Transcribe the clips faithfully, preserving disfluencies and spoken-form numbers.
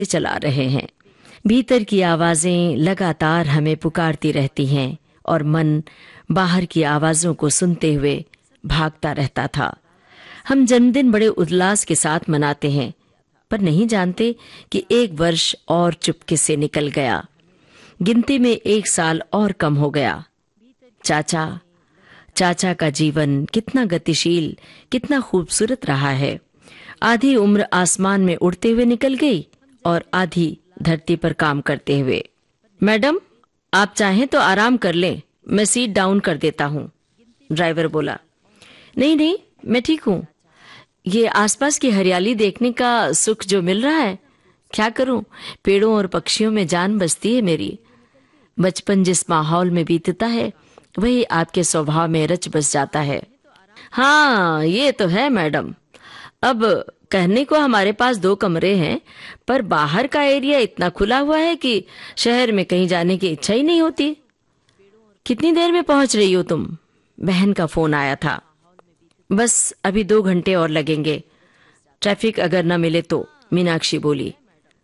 चला रहे हैं। भीतर की आवाजें लगातार हमें पुकारती रहती हैं और मन बाहर की आवाजों को सुनते हुए भागता रहता था। हम जन्मदिन बड़े उल्लास के साथ मनाते हैं, पर नहीं जानते कि एक वर्ष और चुपके से निकल गया। गिनती में एक साल और कम हो गया। चाचा चाचा का जीवन कितना गतिशील, कितना खूबसूरत रहा है। आधी उम्र आसमान में उड़ते हुए निकल गई और आधी धरती पर काम करते हुए। मैडम, आप चाहें तो आराम कर लें, मैं सीट डाउन कर देता हूँ, ड्राइवर बोला। नहीं नहीं, मैं ठीक हूँ। ये आसपास की हरियाली देखने का सुख जो मिल रहा है, क्या करूं, पेड़ों और पक्षियों में जान बसती है मेरी। बचपन जिस माहौल में बीतता है वही आपके स्वभाव में रच बस जाता है। हाँ, ये तो है मैडम। अब कहने को हमारे पास दो कमरे हैं, पर बाहर का एरिया इतना खुला हुआ है कि शहर में कहीं जाने की इच्छा ही नहीं होती। कितनी देर में पहुंच रही हो तुम? बहन का फोन आया था। बस अभी दो घंटे और लगेंगे, ट्रैफिक अगर न मिले तो, मीनाक्षी बोली।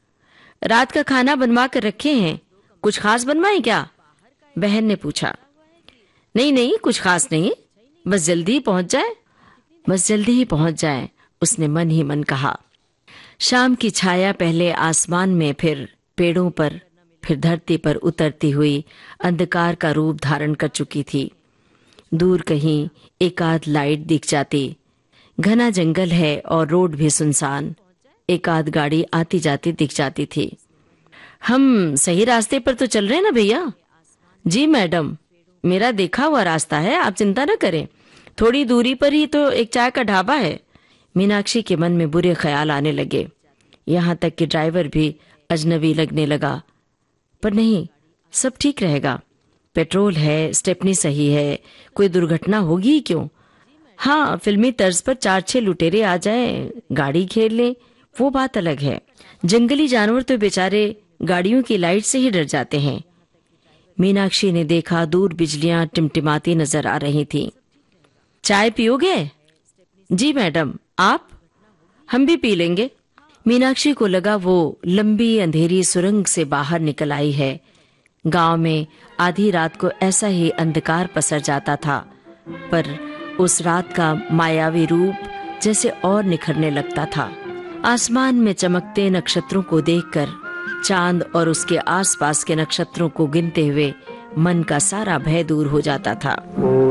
रात का खाना बनवा कर रखे हैं, कुछ खास बनवाएं क्या? बहन ने पूछा। नहीं नहीं, कुछ खास नहीं, बस जल्दी ही पहुंच जाए बस जल्दी ही पहुंच जाए उसने मन ही मन कहा। शाम की छाया पहले आसमान में, फिर पेड़ों पर, फिर धरती पर उतरती हुई अंधकार का रूप धारण कर चुकी थी। दूर कहीं एक आध लाइट दिख जाती। घना जंगल है और रोड भी सुनसान। एक आध गाड़ी आती जाती दिख जाती थी। हम सही रास्ते पर तो चल रहे हैं ना भैया? जी मैडम, मेरा देखा हुआ रास्ता है, आप चिंता न करें। थोड़ी दूरी पर ही तो एक चाय का ढाबा है। मीनाक्षी के मन में बुरे ख्याल आने लगे। यहाँ तक कि ड्राइवर भी अजनबी लगने लगा। पर नहीं, सब ठीक रहेगा। पेट्रोल है, स्टेपनी सही है, कोई दुर्घटना होगी ही क्यों। हाँ, फिल्मी तर्ज पर चार छह लुटेरे आ जाएं, गाड़ी घेर लें, वो बात अलग है। जंगली जानवर तो बेचारे गाड़ियों की लाइट से ही डर जाते हैं। मीनाक्षी ने देखा दूर बिजलियां टिमटिमाती नजर आ रही थीं। चाय पियोगे? जी मैडम, आप? हम भी पी लेंगे। मीनाक्षी को लगा वो लंबी अंधेरी सुरंग से बाहर निकल आई है। गांव में आधी रात को ऐसा ही अंधकार पसर जाता था, पर उस रात का मायावी रूप जैसे और निखरने लगता था। आसमान में चमकते नक्षत्रों को देखकर, चांद और उसके आसपास के नक्षत्रों को गिनते हुए मन का सारा भय दूर हो जाता था।